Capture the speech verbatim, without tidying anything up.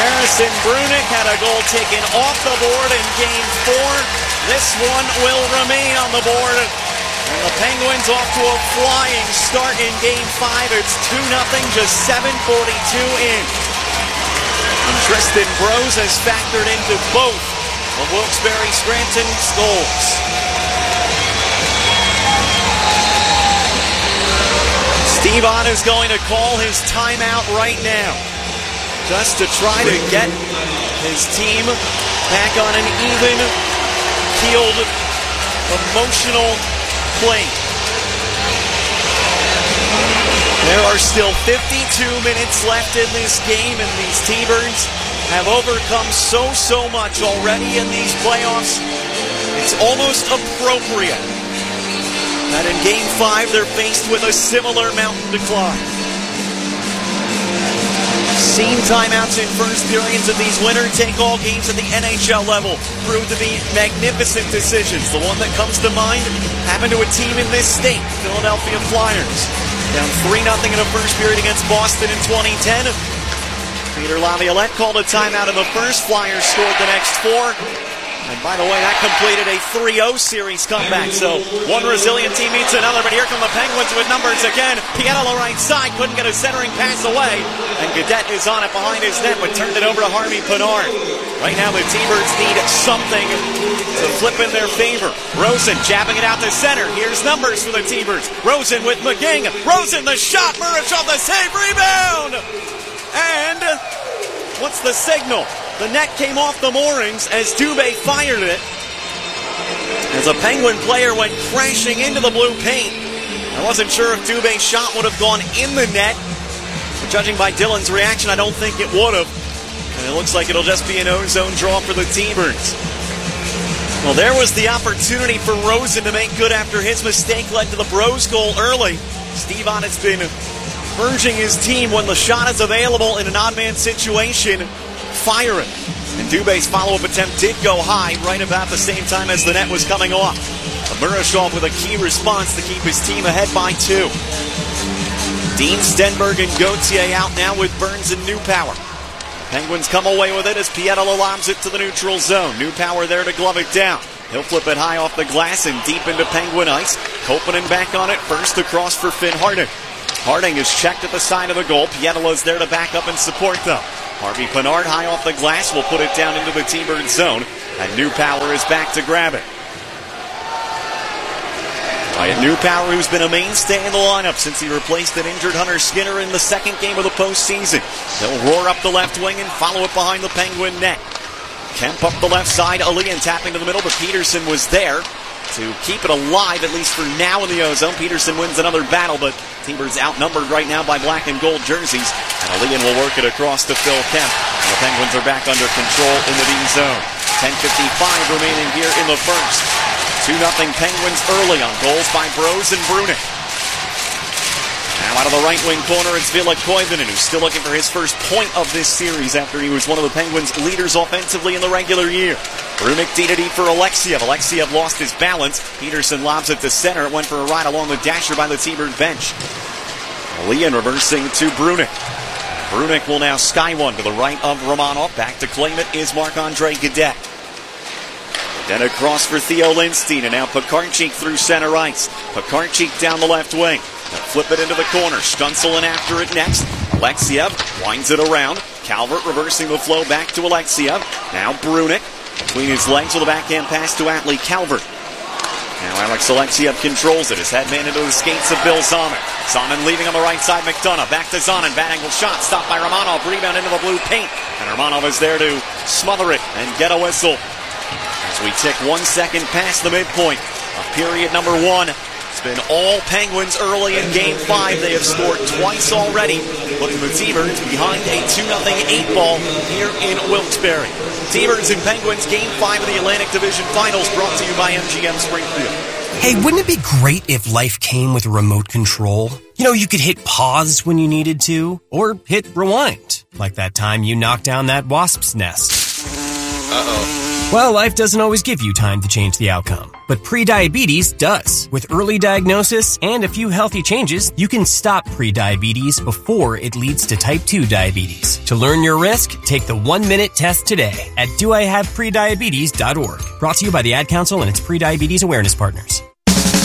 Harrison Brunick had a goal taken off the board in Game four. This one will remain on the board. And the Penguins off to a flying start in Game five. It's two nothing, just seven forty-two in. And Tristan Brose has factored into both of Wilkes-Barre Scranton's goals. Steve Ott is going to call his timeout right now, just to try to get his team back on an even keeled, emotional plane. There are still fifty-two minutes left in this game, and these T-Birds have overcome so, so much already in these playoffs. It's almost appropriate that in Game five they're faced with a similar mountain to climb. Seen timeouts in first periods of these winner-take-all games at the N H L level proved to be magnificent decisions. The one that comes to mind happened to a team in this state, Philadelphia Flyers. Down three nothing in a first period against Boston in twenty ten. Peter Laviolette called a timeout in the first. Flyers scored the next four. And by the way, that completed a three oh series comeback. So one resilient team meets another, but here come the Penguins with numbers again. Pietrangelo right side, couldn't get a centering pass away. And Gaudette is on it behind his net, but turned it over to Harvey Pinard. Right now the T-Birds need something to flip in their favor. Rosen jabbing it out to center. Here's numbers for the T-Birds. Rosen with McGing. Rosen the shot. Murashov the save. Rebound. And what's the signal? The net came off the moorings as Dubé fired it, as a Penguin player went crashing into the blue paint. I wasn't sure if Dubé's shot would have gone in the net, but judging by Dylan's reaction, I don't think it would have. And it looks like it'll just be an O-zone draw for the T-Birds. Well, there was the opportunity for Rosen to make good after his mistake led to the Brose goal early. Steve Ott has been urging his team, when the shot is available in an odd-man situation, fire it. And Dubé's follow-up attempt did go high right about the same time as the net was coming off. Murashov with a key response to keep his team ahead by two. Dean, Stenberg, and Gauthier out now with Burns and Newpower. Penguins come away with it as Pietrangelo lobs it to the neutral zone. Newpower there to glove it down. He'll flip it high off the glass and deep into Penguin ice. Koppanen back on it, first across for Finn Harding. Harding is checked at the side of the goal. Pietrangelo's there to back up and support them. Harvey Pinard high off the glass will put it down into the T-Bird zone, and Newpower is back to grab it. Ryan Newpower, who's been a mainstay in the lineup since he replaced an injured Hunter Skinner in the second game of the postseason. He'll roar up the left wing and follow it behind the Penguin net. Kemp up the left side, Alian tapping to the middle, but Peterson was there to keep it alive, at least for now in the O-zone. Peterson wins another battle, but T-Birds outnumbered right now by black and gold jerseys. And Alian will work it across to Phil Kemp. And the Penguins are back under control in the D-zone. ten fifty-five remaining here in the first. two nothing Penguins early on goals by Brose and Brunick. Now out of the right wing corner, it's Ville Koivunen, who's still looking for his first point of this series after he was one of the Penguins' leaders offensively in the regular year. Brunick D to D for Alexiev. Alexiev lost his balance. Peterson lobs it to center. It went for a ride along the dasher by the T-Bird bench. Leon reversing to Brunick. Brunick will now sky one to the right of Romanov. Back to claim it is Marc-Andre Gaudette. Then across for Theo Lindstein, and now Pekarchik through center ice. Pekarchik down the left wing. They'll flip it into the corner. Stützle in after it next. Alexiev winds it around. Calvert reversing the flow back to Alexiev. Now Brunick between his legs with a backhand pass to Atley Calvert. Now Alex Alexiev controls it. His head man into the skates of Bill Zonin. Zonin leaving on the right side. McDonough back to Zonin. Bad angle shot stopped by Romanov. Rebound into the blue paint. And Romanov is there to smother it and get a whistle. As we tick one second past the midpoint of period number one. It's been all Penguins early in Game five. They have scored twice already, putting the T-Birds behind a two nothing eight ball here in Wilkes-Barre. T-Birds and Penguins Game five of the Atlantic Division Finals, brought to you by M G M Springfield. Hey, wouldn't it be great if life came with a remote control? You know, you could hit pause when you needed to, or hit rewind, like that time you knocked down that wasp's nest. Uh-oh. Well, life doesn't always give you time to change the outcome. but prediabetes does. With early diagnosis and a few healthy changes, you can stop prediabetes before it leads to type two diabetes. To learn your risk, take the one-minute test today at do I have prediabetes dot org. Brought to you by the Ad Council and its prediabetes awareness partners.